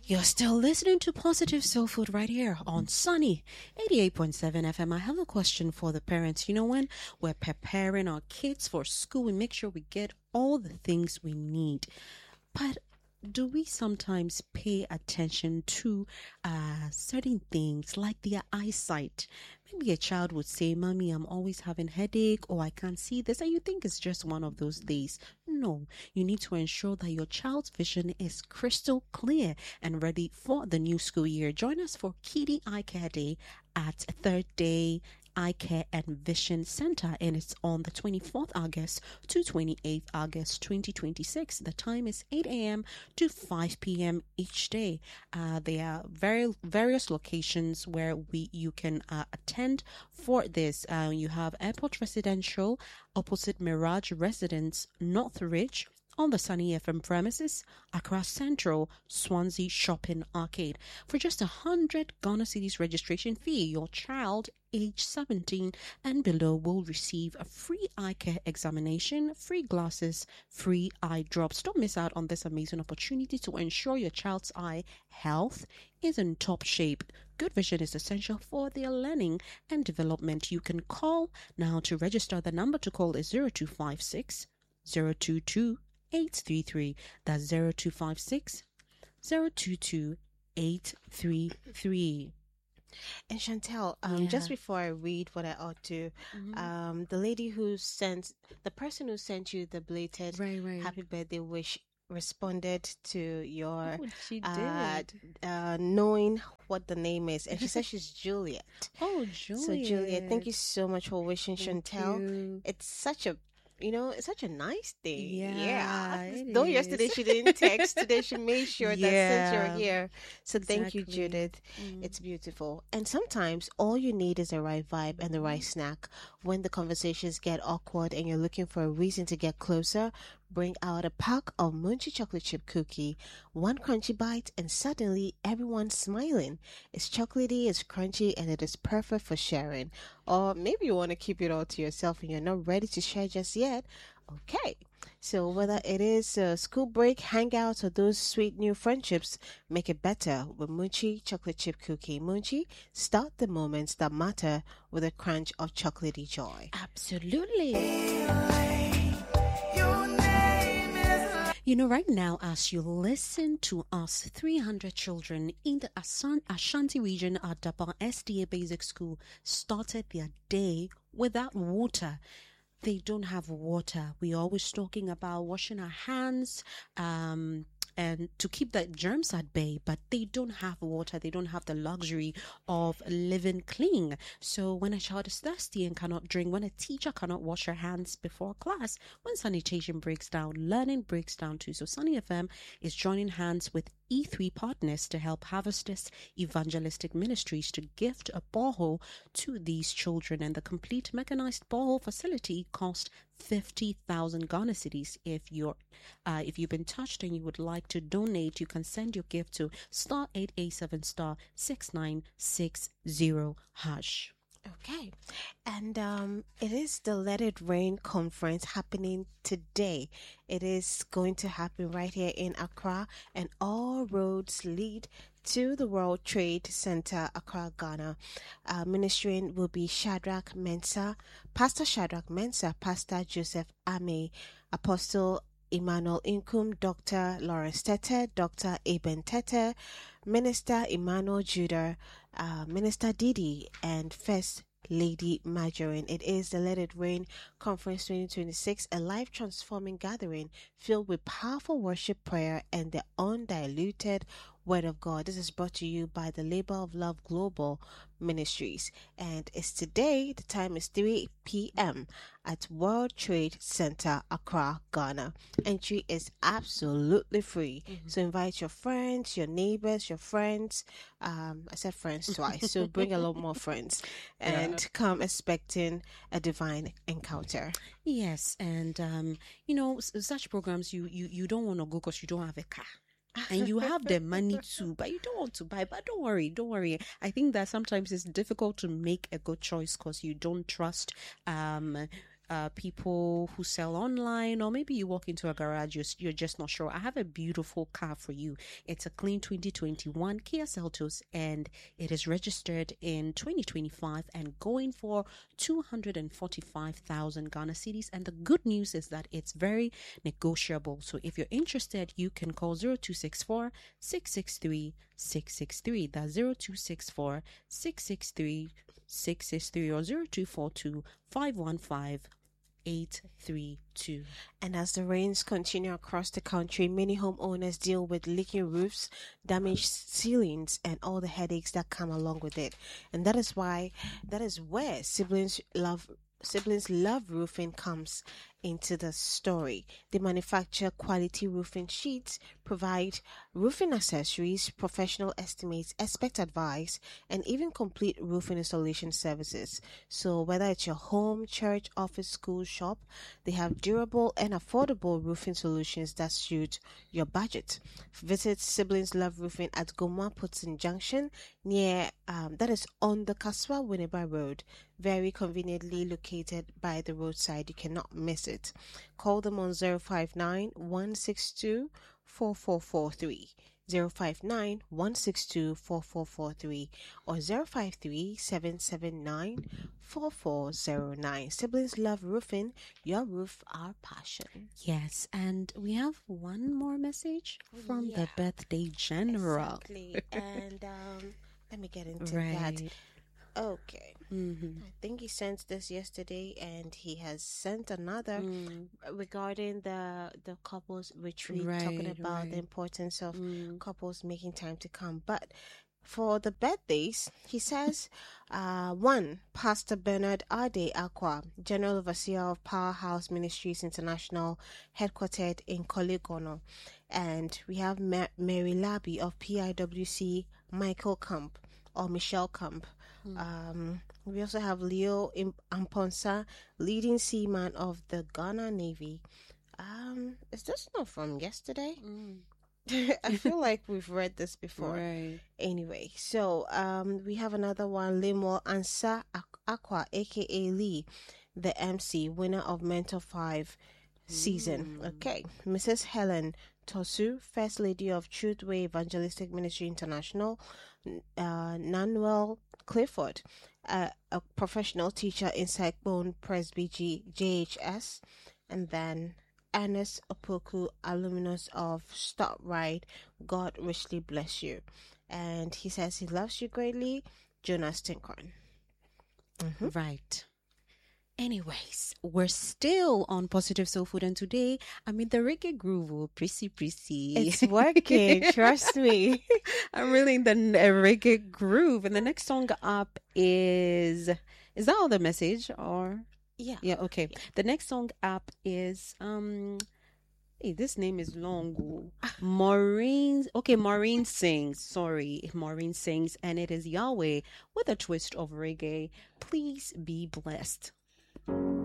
You're still listening to Positive Soul Food right here on Sunny 88.7 FM. I have a question for the parents. You know, when we're preparing our kids for school, we make sure we get all the things we need. But do we sometimes pay attention to certain things like their eyesight? Maybe a child would say, "Mommy, I'm always having headache," or "I can't see this," and you think it's just one of those days. No, you need to ensure that your child's vision is crystal clear and ready for the new school year. Join us for Kiddie Eye Care Day at Third Day Eye Care and Vision Center, and it's on the 24th August to 28th August 2026. The time is 8 a.m. to 5 p.m. each day. There are various locations where you can attend for this. You have Airport Residential opposite Mirage Residence, Northridge, on the Sunny FM premises, Accra Central, Swansea Shopping Arcade. For just 100 Ghana Cedis registration fee, your child age 17 and below will receive a free eye care examination, free glasses, free eye drops. Don't miss out on this amazing opportunity to ensure your child's eye health is in top shape. Good vision is essential for their learning and development. You can call now to register. The number to call is 0256 022 833. That's 0256 022 833. And Chantel, just before I read what I ought to, the person who sent you the belated happy birthday wish responded to your she did. Knowing what the name is, and she says she's Juliet. Oh, Juliet. So Juliet, thank you so much for wishing Chantel. You. It's such a it's such a nice day. Yeah. Though yesterday she didn't text, today she made sure that since you're here. So thank you, Exactly. Judith. It's beautiful. And sometimes all you need is the right vibe and the right snack. When the conversations get awkward and you're looking for a reason to get closer, bring out a pack of Munchie chocolate chip cookie, one crunchy bite, and suddenly everyone's smiling. It's chocolatey, it's crunchy, and it is perfect for sharing. Or maybe you want to keep it all to yourself and you're not ready to share just yet. Okay. So whether it is a school break, hangouts, or those sweet new friendships, make it better with Munchie chocolate chip cookie. Munchie, start the moments that matter with a crunch of chocolatey joy. Absolutely. You know, right now, as you listen to us, 300 children in the Ashanti region at Dapa SDA Basic School started their day without water. They don't have water. We're always talking about washing our hands, and to keep the germs at bay, but they don't have water. They don't have the luxury of living clean. So when a child is thirsty and cannot drink, when a teacher cannot wash her hands before class, when sanitation breaks down, learning breaks down too. So Sunny FM is joining hands with E3 partners to help Harvesters Evangelistic Ministries to gift a borehole to these children. And the complete mechanized borehole facility cost 50,000 Ghana cedis. If you've been touched and you would like to donate, you can send your gift to *887 *6960#. Okay. And it is the Let It Rain conference happening today. It is going to happen right here in Accra, and all roads lead to the World Trade Center, Accra, Ghana. Ministering will be Pastor Shadrach Mensah, Pastor Joseph Ame, Apostle Emmanuel Inkum, Dr. Lawrence Tete, Dr. Eben Tete, Minister Emmanuel Judah, Minister Didi, and First Lady Marjorie. It is the Let It Rain Conference 2026, a life transforming gathering filled with powerful worship, prayer, and the undiluted Word of God. This is brought to you by the Labor of Love Global Ministries, and it's today. The time is 3 p.m. at World Trade Center, Accra, Ghana. Entry is absolutely free. So invite your friends, your neighbors, your friends. I said friends twice, so bring a lot more friends and come expecting a divine encounter. Yes, and such programs you don't want to go because you don't have a car. And you have the money too, but you don't want to buy. But don't worry. I think that sometimes it's difficult to make a good choice because you don't trust people who sell online, or maybe you walk into a garage, you're just not sure. I have a beautiful car for you. It's a clean 2021 Kia Seltos, and it is registered in 2025 and going for 245,000 Ghana cedis. And the good news is that it's very negotiable. So if you're interested, you can call 0264 663 663. That's 0264 663 663 or 0242 515 832. And as the rains continue across the country, many homeowners deal with leaking roofs, damaged ceilings, and all the headaches that come along with it. And that is where Siblings Love Roofing comes into the story. They manufacture quality roofing sheets, provide roofing accessories, professional estimates, expert advice, and even complete roofing installation services. So whether it's your home, church, office, school, shop, they have durable and affordable roofing solutions that suit your budget. Visit Siblings Love Roofing at Goma Putson Junction near that is on the Kaswa Winneba Road, very conveniently located by the roadside. You cannot miss it. Call them on 059 162 4443. 059 162 4443 or 053 779 4409. Siblings Love Roofing, your roof, our passion. Yes, and we have one more message from the birthday general. Exactly. And let me get into Right. that. Okay. I think he sent this yesterday, and he has sent another regarding the couples retreat, talking about the importance of couples making time to come. But for the birthdays, he says, 1, Pastor Bernard Ade Aqua, General Overseer of Powerhouse Ministries International, headquartered in Koligono. And we have Mary Labby of PIWC Michael Camp or Michelle Camp. We also have Leo Amponsa, leading seaman of the Ghana Navy. Is this not from yesterday? I feel like we've read this before. Right. Anyway, so we have another one, Limo Ansa Aqua, aka Lee, the MC, winner of Mentor 5 season. Okay, Mrs. Helen Tosu, First Lady of Truthway Evangelistic Ministry International, Nanuel Clifford, a professional teacher in Cyclone Presby JHS, and then Ernest Opoku, alumnus of Stop Right. God richly bless you. And he says he loves you greatly, Jonas Tinkorn. Right. Anyways, we're still on Positive Soul Food, and today I'm in the reggae groove. Oh, prissy. It's working, trust me. I'm really in the reggae groove, and the next song up is that all the message or? Yeah. Yeah, okay. Yeah. The next song up is hey, this name is long. Maureen sings. Sorry, Maureen sings, and it is Yahweh with a twist of reggae. Please be blessed.